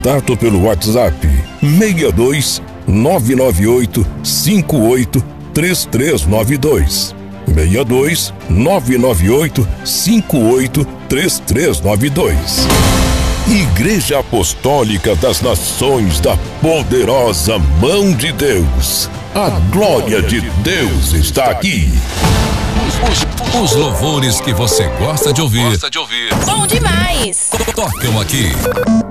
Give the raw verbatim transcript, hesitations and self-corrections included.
Contato pelo WhatsApp seis dois nove nove oito cinco oito três três nove dois. seis dois nove nove oito cinco oito três três nove dois. Igreja Apostólica das Nações da Poderosa Mão de Deus. A glória de Deus está aqui. Os, os louvores que você gosta de ouvir. Gosta de ouvir. Bom demais! Tocam aqui.